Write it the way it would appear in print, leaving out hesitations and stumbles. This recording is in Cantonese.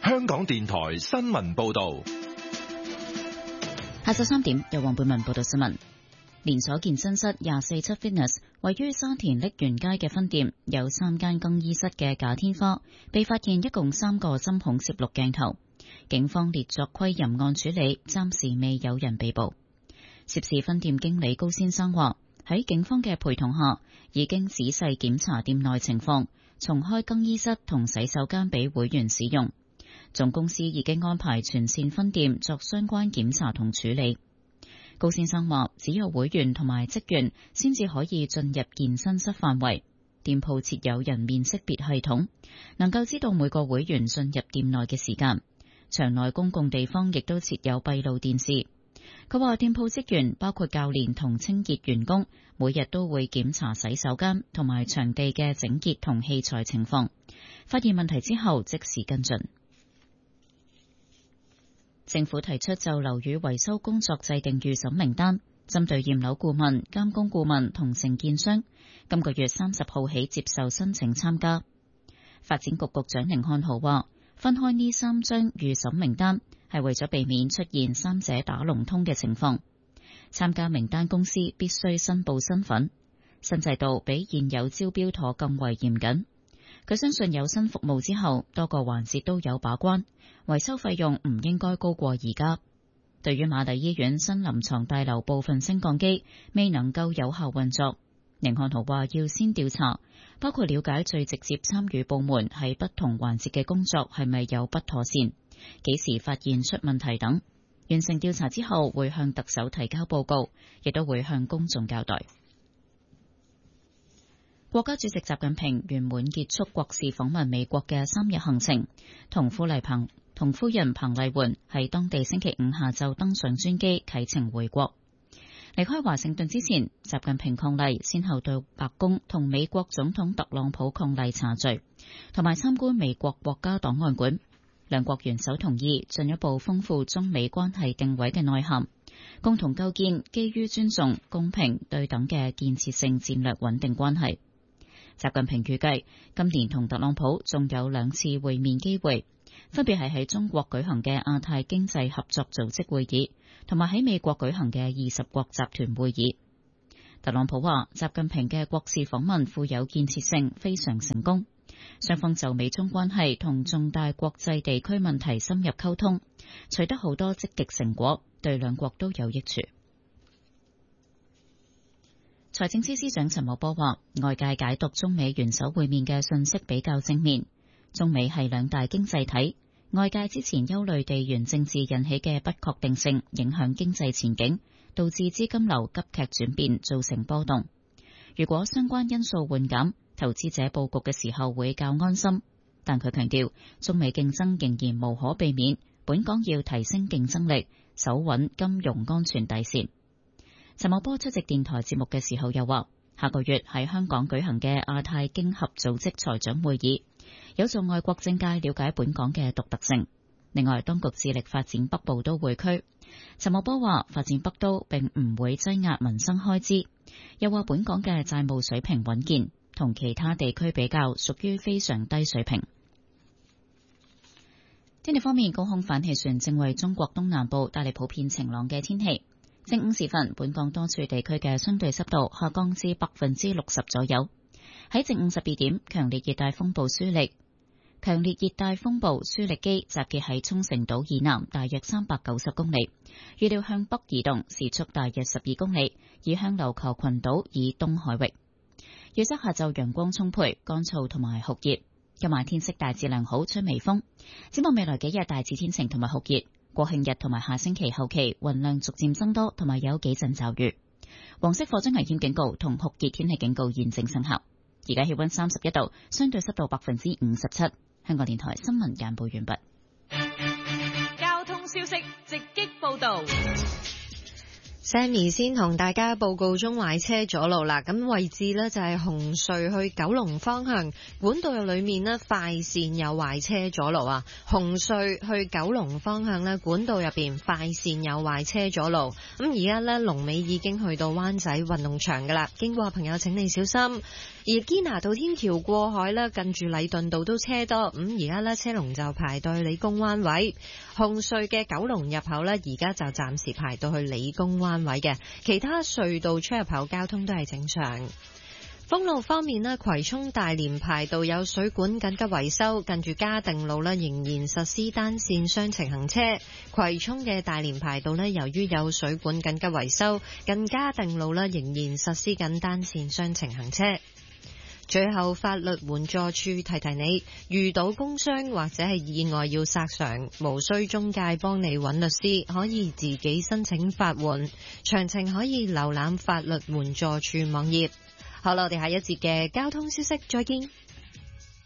香港電台新聞報道。 下晝3點，由黃貝文報道新聞。連鎖健身室247 Fitness 位於沙田瀝源街嘅分店，有3間更衣室嘅假天花被發現一共3個針孔攝錄鏡頭，警方列作窺淫案處理，暫時未有人被捕。涉事分店經理高先生話，喺警方嘅陪同下，已經仔細檢查店內情況，重開更衣室同洗手間俾會員使用。總公司已經安排全線分店作相關檢查同處理。高先生話，只有會員同埋職員先至可以進入健身室範圍，店鋪設有人面識別系統，能夠知道每個會員進入店內嘅時間。場內公共地方亦都設有閉路電視。佢話店鋪職員包括教練同清潔員工，每日都會檢查洗手間同埋場地嘅整潔同器材情況，發現問題之後即時跟進。政府提出就樓宇維修工作制定預審名單，針對驗樓顧問、監工顧問同承建商，今個月30號起接受申請參加。發展局局長甯漢豪話，分開呢3張預審名單係為咗避免出現三者打龍通嘅情況。參加名單公司必須申報身份，新制度比現有招標妥更為嚴謹。佢相信有新服務之後，多個環節都有把關，維修費用唔應該高過而家。對於瑪麗醫院新臨床大樓部分升降機未能夠有效運作，甯漢豪話要先調查，包括了解最直接參與部門喺不同環節嘅工作係咪有不妥善，幾時發現出問題等。完成調查之後會向特首提交報告，亦都會向公眾交代。國家主席習近平圓滿結束國事訪問美國嘅3日行程，同夫人彭麗媛喺當地星期5下晝登上專機啟程回國。離開華盛頓之前，習近平伉儷先後到白宮同美國總統特朗普伉儷茶敘，同埋參觀美國國家檔案館。兩國元首同意進一步豐富中美關係定位嘅內涵，共同構建基於尊重、公平、對等嘅建設性戰略穩定關係。習近平預計今年同特朗普仲有2次會面機會，分別係喺中國舉行嘅亞太經濟合作組織會議，同埋喺美國舉行嘅20國集團會議。特朗普話，習近平嘅國事訪問富有建設性，非常成功。雙方就美中關係同重大國際地區問題深入溝通，取得好多積極成果，對兩國都有益處。財政司司長陳茂波話，外界解讀中美元首會面嘅信息比較正面，中美係2大經濟體，外界之前憂慮地緣政治引起嘅不確定性影響經濟前景，導致資金流急劇轉變，造成波動。如果相關因素緩減，投資者佈局嘅時候會較安心。但佢強調，中美競爭仍然無可避免，本港要提升競爭力，守穩金融安全底線。陳茂波出席電台節目嘅時候又話，下個月喺香港舉行嘅亞太經合組織財長會議，有助外國政界了解本港嘅獨特性。另外，當局致力發展北部都會區。陳茂波話，發展北都並唔會擠壓民生開支，又話本港嘅債務水平穩健，同其他地區比較屬於非常低水平。天氣方面，高空反氣旋正為中國東南部帶嚟普遍晴朗嘅天氣。正午時分，本港多處地區嘅相對濕度下降至60%左右。喺正午12點，強烈熱帶風暴舒力基集結喺沖繩島以南大約390公里，預料向北移動，時速大約12公里，移向琉球群島以東海域。預測下晝陽光充沛、乾燥同埋酷熱，今晚天色大致良好，吹微風。展望未來幾日大致天晴同埋酷熱。國慶日同埋下星期後期雲量逐漸增多，同埋有幾陣驟雨。黃色火災危險警告同酷熱天氣警告現正生效。而家氣溫31度，相對濕度57%。香港電台新聞簡報完畢。 交通消息直擊報道。 Sammy 先同大家報告中壞車阻路啦，咁位置呢，就係紅隧去九龍方向管道裏面呢，快線有壞車阻路啊！紅隧去九龍方向呢，管道入邊快線有壞車阻路，咁而家呢，龍尾已經去到灣仔運動場噶啦，經過朋友請你小心。 而堅拿道天橋過海咧，近住禮頓道都車多，而家咧車龍就排到去理工灣位。紅隧嘅九龍入口咧，而家就暫時排到去理工灣位嘅，其他隧道出入口交通都係正常。封路方面咧，葵涌大連排道有水管緊急維修，近住嘉定路咧仍然實施單線雙程行車。葵涌嘅大連排道咧，由於有水管緊急維修，近嘉定路咧仍然實施緊單線雙程行車。最後，法律援助處提提你，遇到工傷或者係意外要索償，無需中介幫你揾律師，可以自己申請法援。詳情可以瀏覽法律援助處網頁。好啦，我哋下一節嘅交通消息再見。